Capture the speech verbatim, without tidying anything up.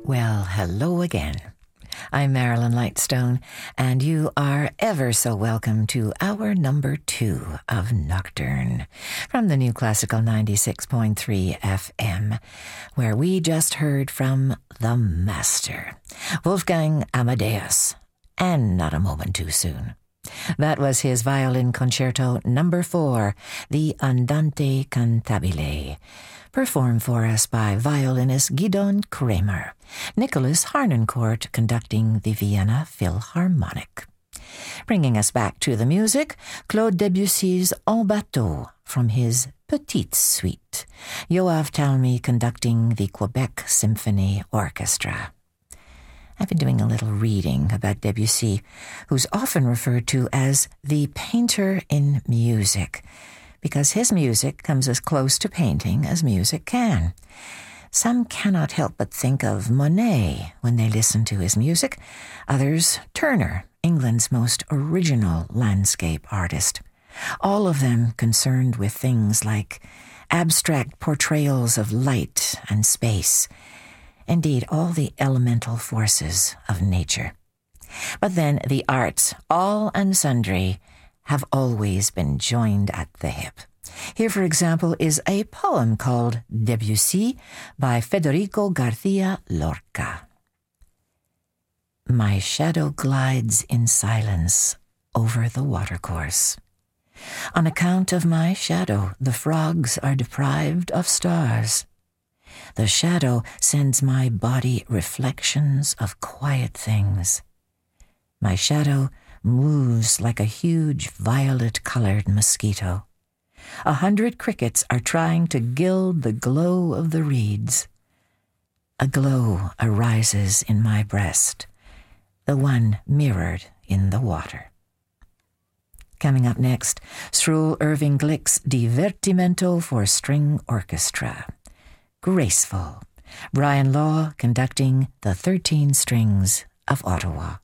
Well, hello again. I'm Marilyn Lightstone, and you are ever so welcome to hour number two of Nocturne from the New Classical ninety-six point three F M, where we just heard from the master, Wolfgang Amadeus, and not a moment too soon. That was his violin concerto number four, the Andante Cantabile, performed for us by violinist Gidon Kremer, Nicholas Harnoncourt conducting the Vienna Philharmonic. Bringing us back to the music, Claude Debussy's En Bateau from his Petite Suite, Yoav Talmy conducting the Quebec Symphony Orchestra. I've been doing a little reading about Debussy, who's often referred to as the painter in music, because his music comes as close to painting as music can. Some cannot help but think of Monet when they listen to his music, others Turner, England's most original landscape artist. All of them concerned with things like abstract portrayals of light and space, indeed all the elemental forces of nature. But then the arts, all and sundry, have always been joined at the hip. Here, for example, is a poem called Debussy by Federico Garcia Lorca. My shadow glides in silence over the watercourse. On account of my shadow, the frogs are deprived of stars. The shadow sends my body reflections of quiet things. My shadow moves like a huge violet-colored mosquito. A hundred crickets are trying to gild the glow of the reeds. A glow arises in my breast, the one mirrored in the water. Coming up next, Strull Irving Glick's Divertimento for String Orchestra. Graceful. Brian Law conducting the thirteen Strings of Ottawa.